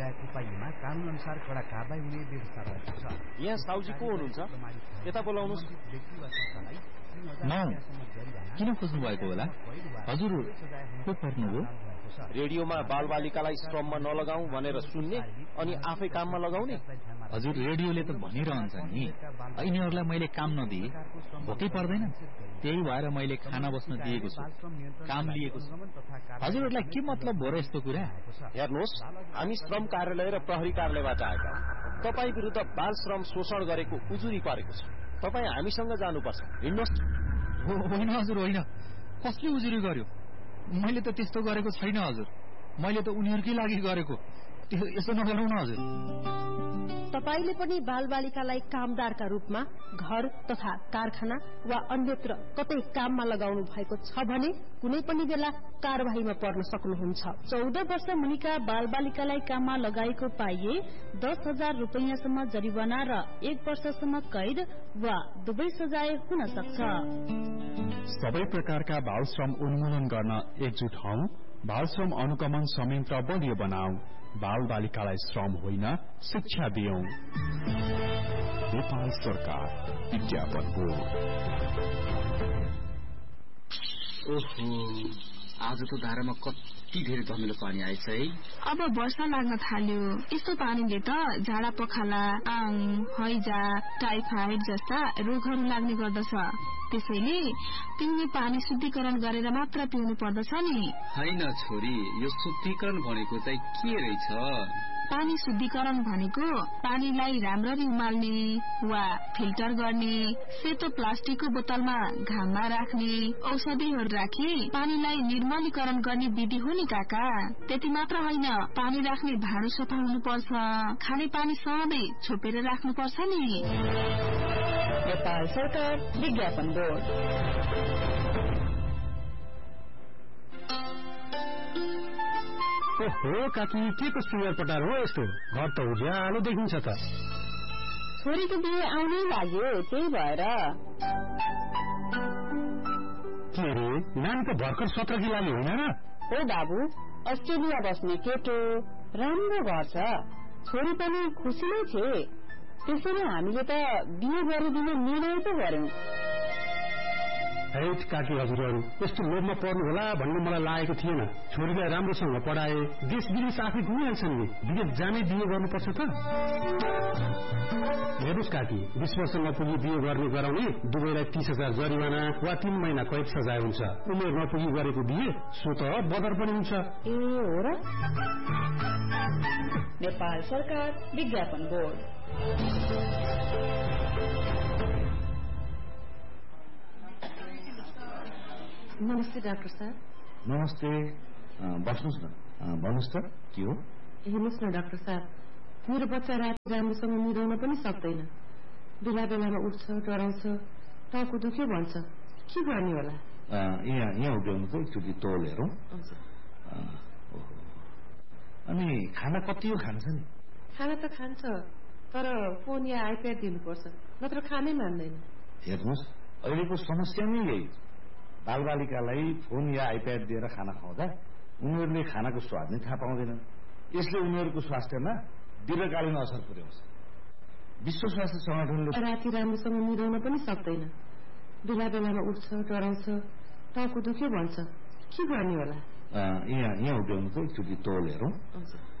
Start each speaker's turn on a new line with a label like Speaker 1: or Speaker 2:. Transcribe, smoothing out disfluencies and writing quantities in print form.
Speaker 1: लगायतको पाइएमा कानून अनुसार कडा कारबाही हुने व्यवस्था रहेको छ।
Speaker 2: यहाँ साउजी को हुनुहुन्छ? यता बोलाउनुस्।
Speaker 3: किन खोज्नु भएको होला? हजुर को पर्नुभयो?
Speaker 2: रेडियोमा बालबालिकालाई श्रममा नलगाऊ भनेर सुन्ने अनि आफै काममा लगाउने।
Speaker 3: हजुर रेडियोले त भनिरहन्छ नि यिनीहरूलाई मैले काम नदिए भोकै पर्दैन, त्यही भएर मैले खाना बस्न दिएको छु, काम लिएको छु। हजुरहरूलाई के मतलब हो र यस्तो कुरा?
Speaker 2: हेर्नुहोस्, हामी श्रम कार्यालय र प्रहरी कार्यालयबाट आएका हौं। तपाईँ विरुद्ध बाल श्रम शोषण गरेको उजुरी परेको छ। तपाईँ हामीसँग जानुपर्छ। हिँड्नुहोस्।
Speaker 3: होइन हजुर होइन, कसले उजुरी गर्यो? मैले त त्यस्तो गरेको छैन हजुर, मैले त उनीहरूकै लागि गरेको। यसो नगरौँ न हजुर।
Speaker 4: तपाईले पनि बालबालिकालाई कामदारका रूपमा घर तथा कारखाना वा अन्यत्र कतै काममा लगाउनु भएको छ भने कुनै पनि बेला कारबाहीमा पर्न सक्नुहुन्छ।
Speaker 5: 14 वर्ष मुनिका बालबालिकालाई काममा लगाएको पाइए 10,000 रुपैयाँसम्म जरिवाना र 1 वर्षसम्म कैद वा दुवै सजाय हुन सक्छ।
Speaker 6: सबै प्रकारका बाल श्रम उन्मूलन गर्न एकजुट हौं। बाल श्रम अनुगमन संयन्त्र बलियो बनाऊ। बाल बालिकालाई श्रम होइन शिक्षा दियौं। नेपाल सरकार विज्ञापन बोर्ड।
Speaker 7: ओहो, आज त धारामा कति धेरै धमिलो पानी आएछ है।
Speaker 8: अब वर्षा लाग्न थाल्यो। यस्तो पानीले त झाडा पखाला, आङ, हैजा, टाइफाइड जस्ता रोगहरू लाग्ने गर्दछ। त्यसैले पिउने पानी शुद्धिकरण गरेर मात्र पिउनु पर्दछ नि।
Speaker 7: हैन छोरी, यो शुद्धिकरण भनेको चाहिँ के रहेछ?
Speaker 8: पानी शुद्धिकरण भनेको पानीलाई राम्ररी उमाल्ने वा फिल्टर गर्ने, सेतो प्लास्टिकको बोतलमा घाममा राख्ने, औषधिहरू राखी पानीलाई निर्मलीकरण गर्ने विधि हो नि काका। त्यति मात्र होइन, पानी राख्ने भाँडो सफा हुनुपर्छ, खाने पानी सधैँ छोपेर राख्नुपर्छ नि।
Speaker 5: नेपाल सरकार विज्ञापन बोर्ड।
Speaker 9: ओहो काकी, के को सुगर पटार हो यस्तो? घर त उज्यालो देखिन्छ त।
Speaker 5: छोरीको बिहे आउनै लाग्यो, त्यही भएर।
Speaker 9: के रे, नानीको भर्खर 17 किलाले होइन र?
Speaker 5: हो बाबु, अस्ट्रेलिया बस्ने केटो, राम्रो घर छ, छोरी पनि खुसी नै छे। त्यसैले हामीले त बिहे गरिदिने निर्णय त गर्यौं।
Speaker 9: हैट काकी हजुरहरू, यस्तो लोभमा पर्नु होला भन्ने मलाई लागेको थिएन। छोरीलाई राम्रोसँग पढाए, देश विदेश आफै घुमिहाल्छन् नि। विदेश जाने बिहे गर्नुपर्छ त? हेर्नुहोस् काकी, 20 वर्ष नपुगी बिहे गर्ने गराउने दुवैलाई 30,000 जरिवाना वा 3 महिना कैद सजाय हुन्छ। उमेर नपुगी गरेको बिहे सो त बदर पनि हुन्छ।
Speaker 5: ए हो र? नेपाल सरकार विज्ञापन बोर्ड।
Speaker 4: नमस्ते डाक्टर साहब।
Speaker 10: नमस्ते, बस्नुहोस् न। भन्नुहोस् त के हो?
Speaker 4: हेर्नुहोस् न डाक्टर साहब, मेरो बच्चा राति राम्रोसँग निदाउन पनि सक्दैन। बेला बेलामा उठ्छ, डराउँछ, टाउको दुख्यो भन्छ। के गर्ने होला?
Speaker 10: यहाँ उभ्याउनु त एकचोटि तौल हेरौँ। अनि खाना कति हो खान्छ नि?
Speaker 4: खाना त खान्छ, तर फोन या आइप्याड दिनुपर्छ, नत्र खानै मान्दैन।
Speaker 10: हेर्नुहोस्, अहिलेको समस्या नै यही। बालबालिकालाई फोन या आइप्याड दिएर खाना खुवाउँदा उनीहरूले खानाको स्वाद नै थाहा पाउँदैनन्। यसले उनीहरूको स्वास्थ्यमा दीर्घकालीन असर पुर्याउँछ। विश्व स्वास्थ्य संगठनले
Speaker 4: राति राम्रोसँग निदाउन पनि सक्दैन। बेला बेलामा उठ्छ, डराउँछ, टाउको दुख्यो भन्छ। के गर्ने होला?
Speaker 10: यहाँ उभ्याउनु त एकचोटि तौल हेरौँ।